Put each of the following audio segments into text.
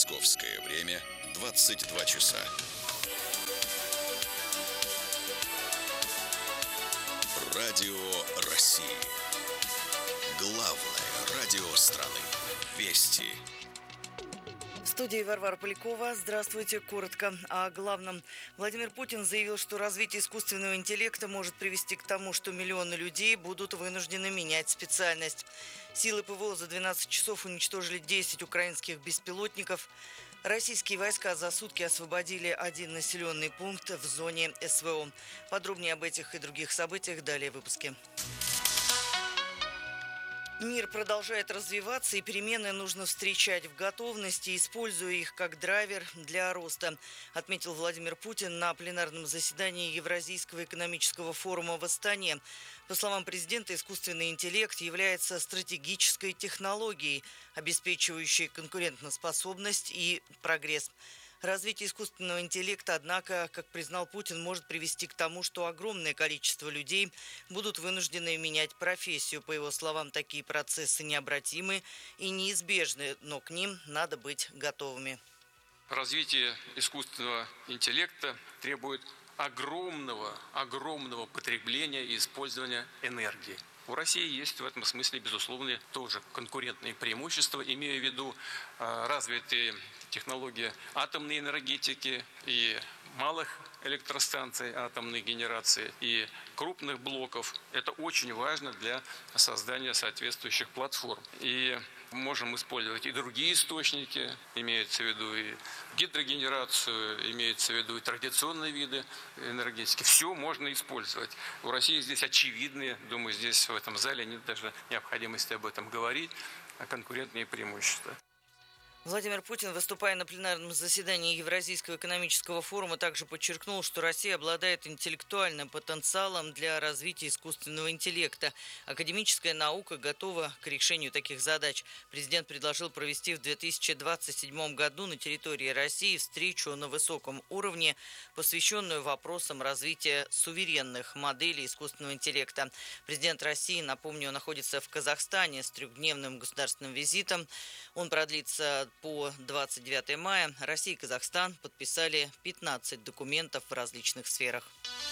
Московское время 22 часа. Радио России. Главное радио страны. Вести. В студии Варвара Полякова. Здравствуйте. Коротко о главном. Владимир Путин заявил, что развитие искусственного интеллекта может привести к тому, что миллионы людей будут вынуждены менять специальность. Силы ПВО за 12 часов уничтожили 10 украинских беспилотников. Российские войска за сутки освободили один населенный пункт в зоне СВО. Подробнее об этих и других событиях далее в выпуске. Мир продолжает развиваться, и перемены нужно встречать в готовности, используя их как драйвер для роста, отметил Владимир Путин на пленарном заседании Евразийского экономического форума в Астане. По словам президента, искусственный интеллект является стратегической технологией, обеспечивающей конкурентоспособность и прогресс. Развитие искусственного интеллекта, однако, как признал Путин, может привести к тому, что огромное количество людей будут вынуждены менять профессию. По его словам, такие процессы необратимы и неизбежны, но к ним надо быть готовыми. Развитие искусственного интеллекта требует огромного потребления и использования энергии. У России есть в этом смысле, безусловно, тоже конкурентные преимущества, имея в виду развитые технологии атомной энергетики и малых электростанций атомной генерации и крупных блоков. Это очень важно для создания соответствующих платформ. И можем использовать и другие источники, имеется в виду и гидрогенерацию, имеется в виду и традиционные виды энергетики. Все можно использовать. У России здесь очевидные, думаю, здесь в этом зале нет даже необходимости об этом говорить, конкурентные преимущества. Владимир Путин, выступая на пленарном заседании Евразийского экономического форума, также подчеркнул, что Россия обладает интеллектуальным потенциалом для развития искусственного интеллекта. Академическая наука готова к решению таких задач. Президент предложил провести в 2027 году на территории России встречу на высоком уровне, посвященную вопросам развития суверенных моделей искусственного интеллекта. Президент России, напомню, находится в Казахстане с трехдневным государственным визитом. Он продлится по 29 мая. Россия и Казахстан подписали 15 документов в различных сферах.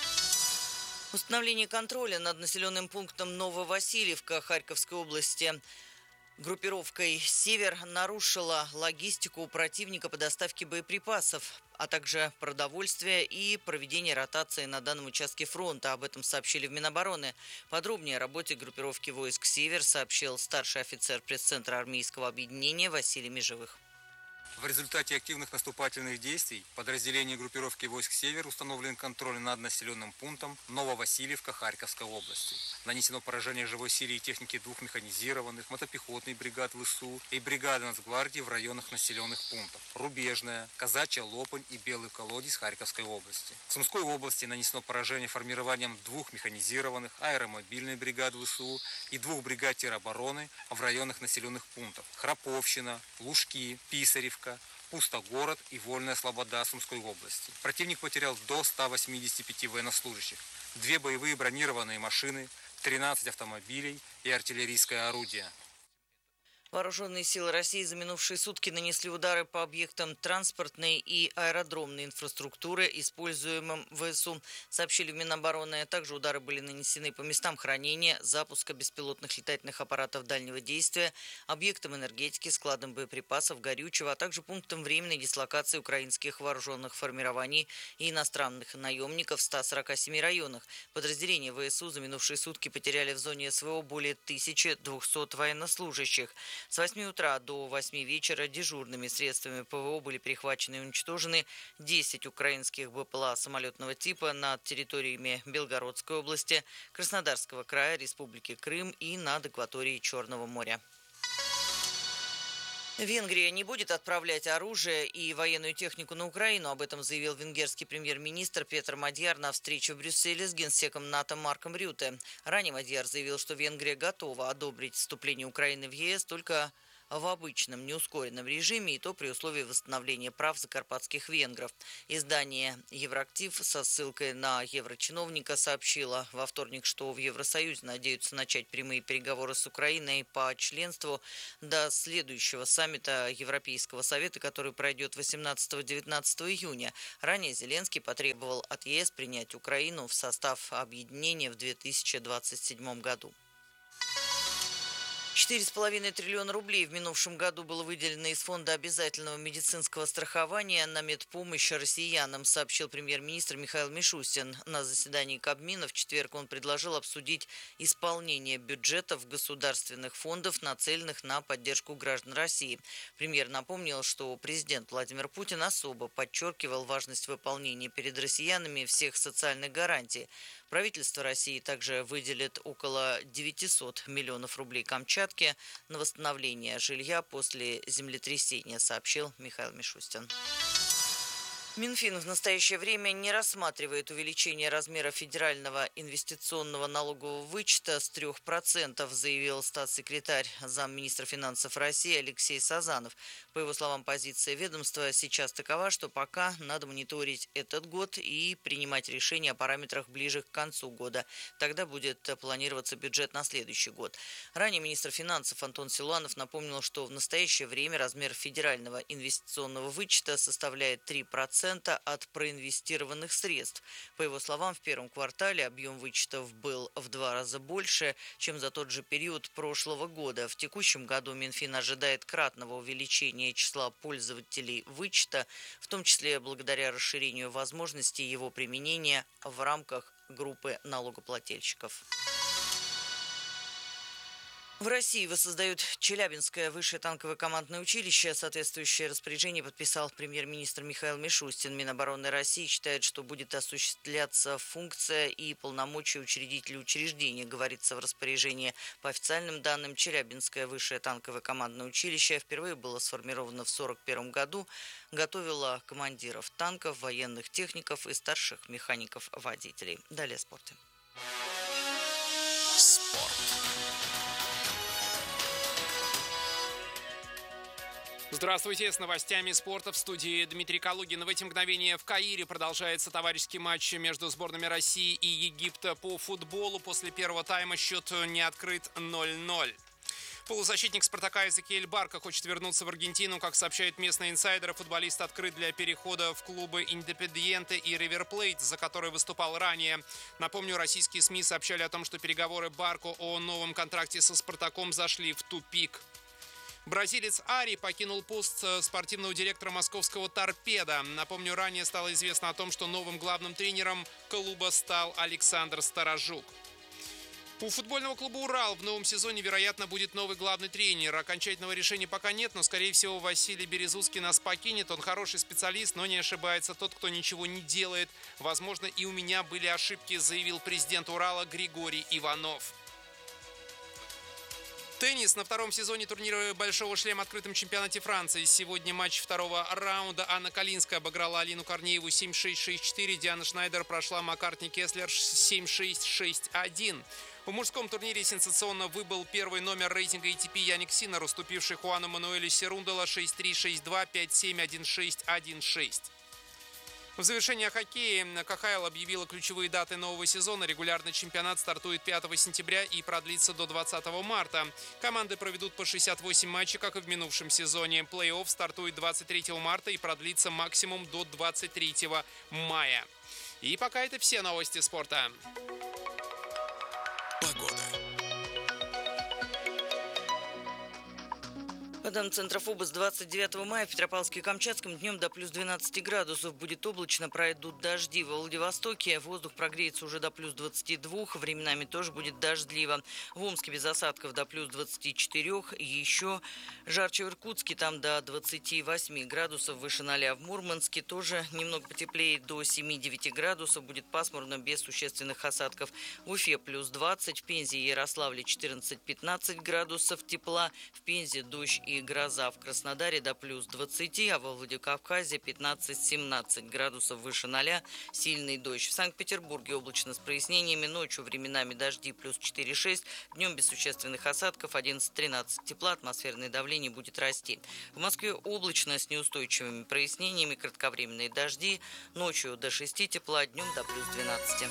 Установление контроля над населенным пунктом Нововасильевка Харьковской области группировкой «Север» нарушила логистику противника по доставке боеприпасов, а также продовольствия и проведение ротации на данном участке фронта. Об этом сообщили в Минобороны. Подробнее о работе группировки войск «Север» сообщил старший офицер пресс-центра армейского объединения Василий Межевых. В результате активных наступательных действий подразделения группировки войск «Север» установлен контроль над населенным пунктом Нововасильевка Харьковской области. Нанесено поражение живой силе и техники двух механизированных, мотопехотных бригад ВСУ и бригады Нацгвардии в районах населенных пунктов Рубежная, Казачья Лопань и Белый Колодец Харьковской области. В Сумской области нанесено поражение формированием двух механизированных аэромобильной бригады ВСУ и двух бригад теробороны в районах населенных пунктов Храповщина, Лужки, Писаревка, Пустогород и Вольная Слобода Сумской области. Противник потерял до 185 военнослужащих, 2 боевые бронированные машины, 13 автомобилей и артиллерийское орудие. Вооруженные силы России за минувшие сутки нанесли удары по объектам транспортной и аэродромной инфраструктуры, используемым ВСУ, сообщили в Минобороны. Также удары были нанесены по местам хранения, запуска беспилотных летательных аппаратов дальнего действия, объектам энергетики, складам боеприпасов, горючего, а также пунктам временной дислокации украинских вооруженных формирований и иностранных наемников в 147 районах. Подразделения ВСУ за минувшие сутки потеряли в зоне СВО более 1200 военнослужащих. С 8 утра до 8 вечера дежурными средствами ПВО были перехвачены и уничтожены 10 украинских БПЛА самолетного типа над территориями Белгородской области, Краснодарского края, Республики Крым и над акваторией Черного моря. Венгрия не будет отправлять оружие и военную технику на Украину. Об этом заявил венгерский премьер-министр Петр Мадьяр на встрече в Брюсселе с генсеком НАТО Марком Рюте. Ранее Мадьяр заявил, что Венгрия готова одобрить вступление Украины в ЕС только в обычном неускоренном режиме, и то при условии восстановления прав закарпатских венгров. Издание «Евроактив» со ссылкой на еврочиновника сообщило во вторник, что в Евросоюзе надеются начать прямые переговоры с Украиной по членству до следующего саммита Европейского совета, который пройдет 18-19 июня. Ранее Зеленский потребовал от ЕС принять Украину в состав объединения в 2027 году. 4,5 триллиона рублей в минувшем году было выделено из Фонда обязательного медицинского страхования на медпомощь россиянам, сообщил премьер-министр Михаил Мишустин. На заседании Кабмина в четверг он предложил обсудить исполнение бюджетов государственных фондов, нацеленных на поддержку граждан России. Премьер напомнил, что президент Владимир Путин особо подчеркивал важность выполнения перед россиянами всех социальных гарантий. Правительство России также выделит около 900 миллионов рублей Камчатке на восстановление жилья после землетрясения, сообщил Михаил Мишустин. Минфин в настоящее время не рассматривает увеличение размера федерального инвестиционного налогового вычета с 3%, заявил статс-секретарь замминистра финансов России Алексей Сазанов. По его словам, позиция ведомства сейчас такова, что пока надо мониторить этот год и принимать решения о параметрах ближе к концу года. Тогда будет планироваться бюджет на следующий год. Ранее министр финансов Антон Силуанов напомнил, что в настоящее время размер федерального инвестиционного вычета составляет 3% от проинвестированных средств. По его словам, в первом квартале объем вычетов был в 2 раза больше, чем за тот же период прошлого года. В текущем году Минфин ожидает кратного увеличения числа пользователей вычета, в том числе благодаря расширению возможностей его применения в рамках группы налогоплательщиков. В России воссоздают Челябинское высшее танковое командное училище. Соответствующее распоряжение подписал премьер-министр Михаил Мишустин. Минобороны России считает, что будет осуществляться функция и полномочия учредителя учреждения, говорится в распоряжении. По официальным данным, Челябинское высшее танковое командное училище впервые было сформировано в 1941 году, готовило командиров танков, военных техников и старших механиков-водителей. Далее о спорте. Спорт. Здравствуйте, с новостями спорта в студии Дмитрий Калугин. В эти мгновения в Каире продолжается товарищеский матч между сборными России и Египта по футболу. После первого тайма счет не открыт 0-0. Полузащитник «Спартака» Эзекиэль Барка хочет вернуться в Аргентину. Как сообщают местные инсайдеры, футболист открыт для перехода в клубы «Индепендиенте» и «Ривер Плейт», за который выступал ранее. Напомню, российские СМИ сообщали о том, что переговоры Барко о новом контракте со «Спартаком» зашли в тупик. Бразилец Ари покинул пост спортивного директора московского «Торпедо». Напомню, ранее стало известно о том, что новым главным тренером клуба стал Александр Старожук. У футбольного клуба «Урал» в новом сезоне, вероятно, будет новый главный тренер. Окончательного решения пока нет, но, скорее всего, Василий Березуцкий нас покинет. Он хороший специалист, но не ошибается тот, кто ничего не делает. Возможно, и у меня были ошибки, заявил президент «Урала» Григорий Иванов. Теннис. На втором сезоне турнира «Большого шлема» в открытом чемпионате Франции. Сегодня матч второго раунда. Анна Калинская обыграла Алину Корнееву 7-6, 6-4. Диана Шнайдер прошла Маккартни Кеслер 7-6, 6-1. В мужском турнире сенсационно выбыл первый номер рейтинга ATP Яник Синнер, уступивший Хуану Мануэлю Серундала 6-3, 6-2, 5-7, 1-6, 1-6. В завершение хоккея КХЛ объявила ключевые даты нового сезона. Регулярный чемпионат стартует 5 сентября и продлится до 20 марта. Команды проведут по 68 матчей, как и в минувшем сезоне. Плей-офф стартует 23 марта и продлится максимум до 23 мая. И пока это все новости спорта. Погода. По данным Центра ФОБОС, 29 мая в Петропавловске и Камчатском днем до плюс 12 градусов. Будет облачно, пройдут дожди. Во Владивостоке воздух прогреется уже до плюс 22, временами тоже будет дождливо. В Омске без осадков до плюс 24, еще жарче в Иркутске, там до 28 градусов, выше 0. В Мурманске тоже немного потеплее, до 7-9 градусов. Будет пасмурно, без существенных осадков. В Уфе плюс 20, в Пензе и Ярославле 14-15 градусов тепла. В Пензе дождь и и гроза. В Краснодаре до плюс 20, а во Владикавказе 15-17 градусов выше 0, сильный дождь. В Санкт-Петербурге облачно с прояснениями, ночью временами дожди плюс 4-6, днем без существенных осадков 11-13 тепла, атмосферное давление будет расти. В Москве облачно с неустойчивыми прояснениями, кратковременные дожди, ночью до 6 тепла, днем до плюс 12.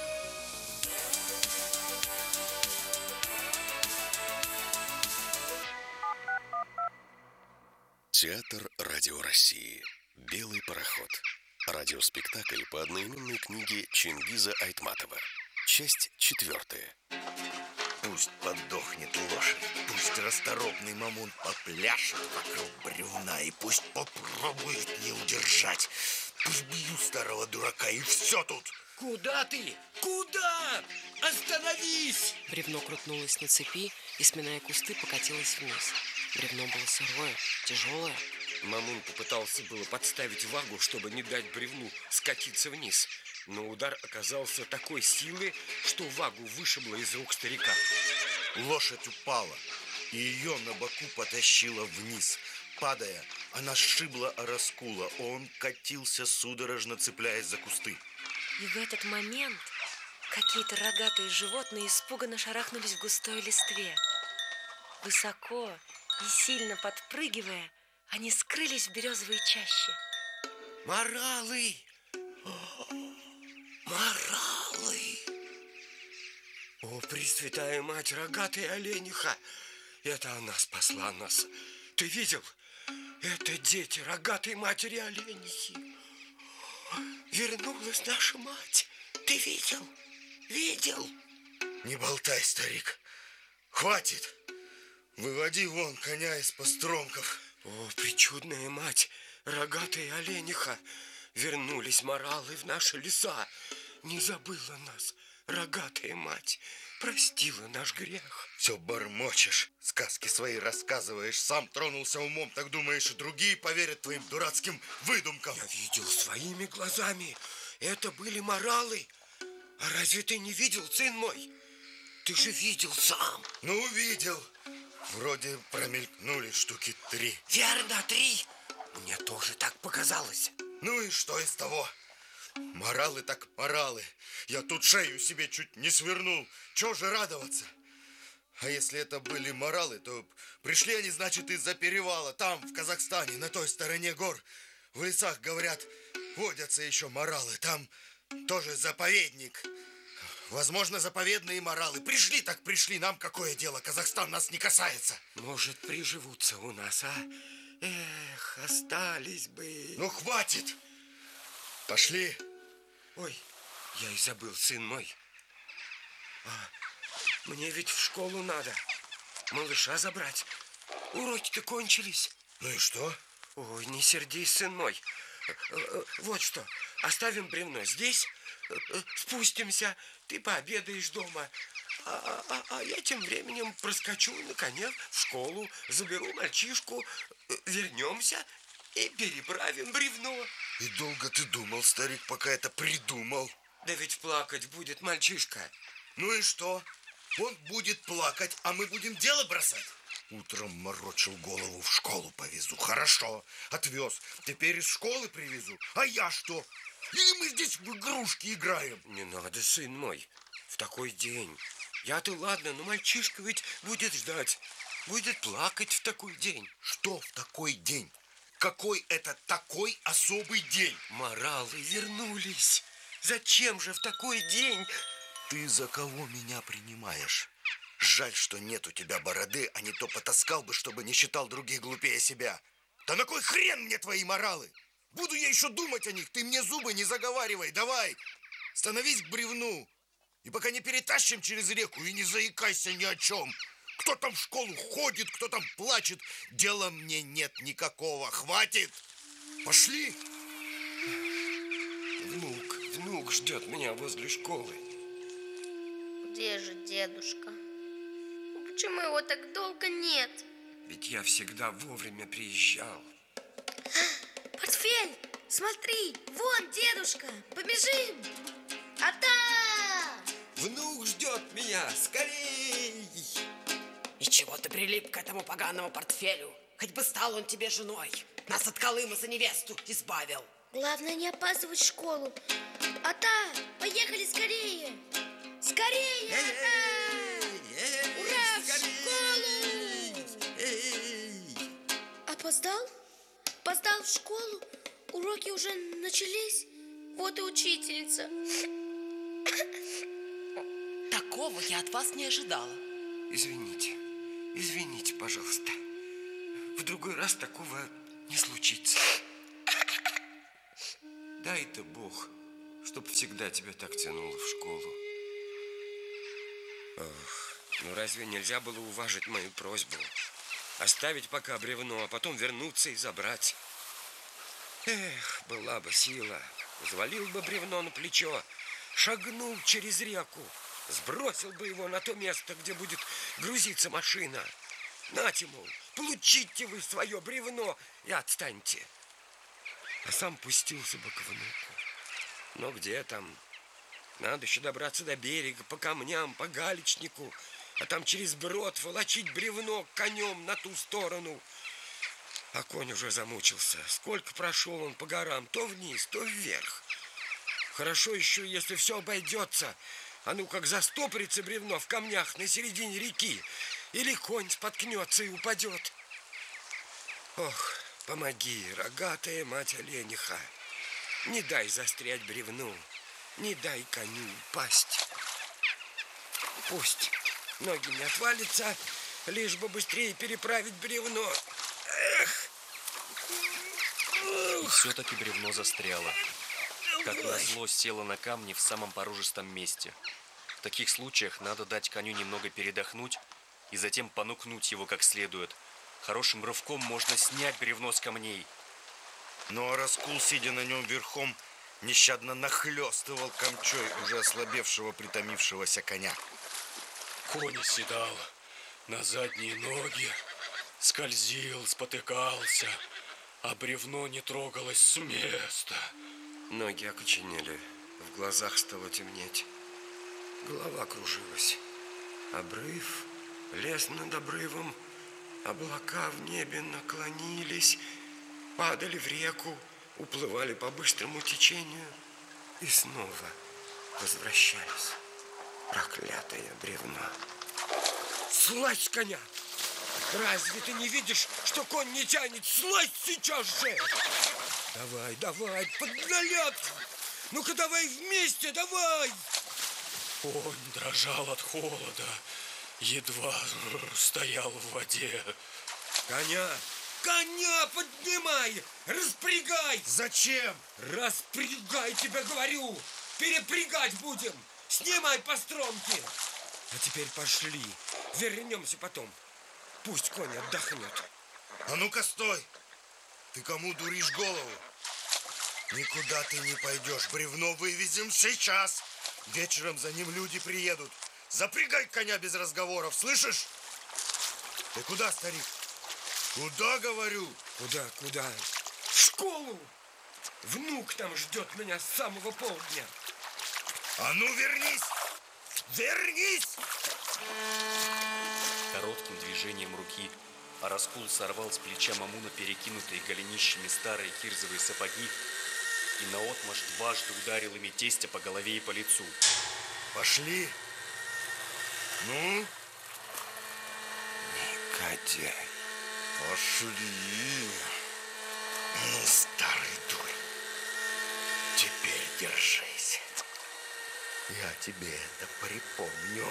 Театр Радио России. «Белый пароход». Радиоспектакль по одноименной книге Чингиза Айтматова. Часть 4. Пусть подохнет лошадь, пусть расторопный мамун попляшет вокруг бревна, и пусть попробует не удержать. Пусть бью старого дурака, и все тут. Куда ты? Куда? Остановись! Бревно крутнулось на цепи и, сминая кусты, покатилось вниз. Бревно было сырое, тяжелое. Мамун попытался было подставить вагу, чтобы не дать бревну скатиться вниз. Но удар оказался такой силы, что вагу вышибло из рук старика. Лошадь упала, и ее на боку потащило вниз. Падая, она сшибла Араскула, он катился судорожно, цепляясь за кусты. И в этот момент какие-то рогатые животные испуганно шарахнулись в густой листве. Высоко и сильно подпрыгивая, они скрылись в березовой чаще. Моралы! Моралы! О, Пресвятая Мать, рогатая олениха! Это она спасла нас. Ты видел? Это дети рогатой матери оленихи. Вернулась наша мать. Ты видел? Видел? Не болтай, старик. Хватит. Выводи вон коня из постромков. О, причудная мать, рогатая олениха. Вернулись моралы в наши леса. Не забыла нас, рогатая мать. Простила наш грех. Все бормочешь, сказки свои рассказываешь. Сам тронулся умом, так думаешь, и другие поверят твоим дурацким выдумкам. Я видел своими глазами. Это были моралы. А разве ты не видел, сын мой? Ты же видел сам. Ну, видел. Вроде промелькнули штуки 3. Верно, 3. Мне тоже так показалось. Ну и что из того? Моралы так моралы. Я тут шею себе чуть не свернул. Чего же радоваться? А если это были моралы, то пришли они, значит, из-за перевала. Там, в Казахстане, на той стороне гор. В лесах, говорят, водятся еще моралы. Там тоже заповедник. Возможно, заповедные моралы. Пришли так пришли. Нам какое дело? Казахстан нас не касается. Может, приживутся у нас, а? Эх, остались бы. Ну, хватит. Пошли. Ой, я и забыл, сын мой. Мне ведь в школу надо. Малыша забрать. Уроки-то кончились. Ну и что? Ой, не сердись, сын мой. Вот что, оставим бревно здесь, спустимся, ты пообедаешь дома, а я тем временем проскочу на коне в школу, заберу мальчишку, вернемся и переправим бревно. И долго ты думал, старик, пока это придумал? Да ведь плакать будет мальчишка. Ну и что? Он будет плакать, а мы будем дело бросать? Утром морочил голову, в школу повезу. Хорошо, отвез. Теперь из школы привезу. А я что? Или мы здесь в игрушки играем? Не надо, сын мой, в такой день. Я-то ладно, но мальчишка ведь будет ждать. Будет плакать в такой день. Что в такой день? Какой это такой особый день? Моралы вернулись. Зачем же в такой день? Ты за кого меня принимаешь? Жаль, что нет у тебя бороды, а не то потаскал бы, чтобы не считал других глупее себя. Да на кой хрен мне твои моралы? Буду я еще думать о них, ты мне зубы не заговаривай, давай. Становись к бревну. И пока не перетащим через реку, и не заикайся ни о чем. Кто там в школу ходит, кто там плачет, дела мне нет никакого. Хватит! Пошли! Внук ждет меня возле школы. Где же дедушка? Почему его так долго нет? Ведь я всегда вовремя приезжал. Портфель! Смотри! Вон дедушка! Побежим! Ата! Внук ждет меня! Скорей! И чего ты прилип к этому поганому портфелю? Хоть бы стал он тебе женой. Нас от Колыма за невесту избавил. Главное не опаздывать в школу. Ата, поехали скорее. Скорее, Ата! Ура, в школу! Опоздал? Опоздал в школу? Уроки уже начались? Вот и учительница. Такого я от вас не ожидала. Извините, пожалуйста. В другой раз такого не случится. Дай-то Бог, чтоб всегда тебя так тянуло в школу. Ох, ну разве нельзя было уважить мою просьбу? Оставить пока бревно, а потом вернуться и забрать. Эх, была бы сила. Взвалил бы бревно на плечо, шагнул через реку, сбросил бы его на то место, где будет грузиться машина. Нате, мол, получите вы свое бревно и отстаньте. А сам пустился бы к внуку. Но где там? Надо еще добраться до берега, по камням, по галечнику, а там через брод волочить бревно конем на ту сторону. А конь уже замучился. Сколько прошел он по горам, то вниз, то вверх. Хорошо еще, если все обойдется. А ну как застопорится бревно в камнях на середине реки, или конь споткнется и упадет. Ох, помоги, рогатая мать олениха. Не дай застрять бревну, не дай коню упасть. Пусть ноги не отвалятся, лишь бы быстрее переправить бревно. Эх! И все-таки бревно застряло. Как назло, село на камни в самом порожистом месте. В таких случаях надо дать коню немного передохнуть и затем понукнуть его как следует. Хорошим рывком можно снять бревно с камней. Ну а Раскул, сидя на нем верхом, нещадно нахлестывал камчой уже ослабевшего, притомившегося коня. Конь оседал на задние ноги, скользил, спотыкался, а бревно не трогалось с места. Ноги окоченели, в глазах стало темнеть. Голова кружилась. Обрыв, лес над обрывом, облака в небе наклонились, падали в реку, уплывали по быстрому течению и снова возвращались. Проклятое бревно. Слазь с коня! Разве ты не видишь, что конь не тянет? Слазь сейчас же! Давай, давай, подналяп! Ну-ка давай вместе, давай! Конь дрожал от холода, едва стоял в воде. Коня поднимай! Распрягай! Зачем? Распрягай, тебе говорю! Перепрягать будем! Снимай по стромке! А теперь пошли, вернемся потом. Пусть конь отдохнет. А ну-ка стой! Ты кому дуришь голову? Никуда ты не пойдешь. Бревно вывезем сейчас. Вечером за ним люди приедут. Запрягай коня без разговоров, слышишь? Ты куда, старик? Куда, говорю? Куда? В школу! Внук там ждет меня с самого полдня. А ну вернись! Вернись! Коротким движением руки Раскул сорвал с плеча Мамуна перекинутые голенищами старые кирзовые сапоги и наотмашь дважды ударил ими тестя по голове и по лицу. Пошли. Ну? Негодяй. Пошли. Ну, старый дурь. Теперь держись. Я тебе это припомню.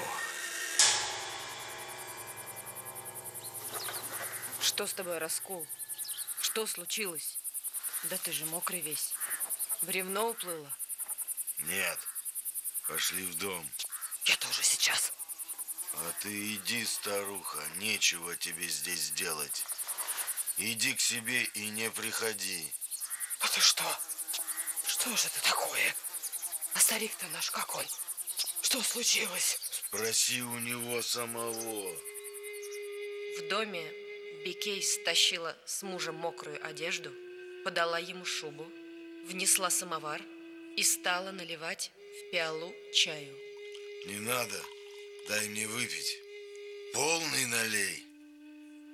Что с тобой, Раскул? Что случилось? Да ты же мокрый весь. Бревно уплыло? Нет. Пошли в дом. Я тоже сейчас. А ты иди, старуха, нечего тебе здесь делать. Иди к себе и не приходи. А ты что? Что же это такое? А старик-то наш как он? Что случилось? Спроси у него самого. В доме Бикей стащила с мужа мокрую одежду, подала ему шубу, внесла самовар и стала наливать в пиалу чаю. Не надо, дай мне выпить. Полный налей.